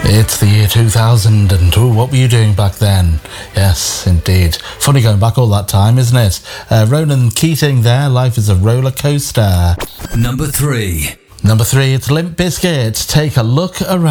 It's the year 2000, and what were you doing back then? Yes, indeed. Funny going back all that time, isn't it? Ronan Keating there, Life is a Roller Coaster. Number 3. Number 3, it's Limp Bizkit, Take a Look Around.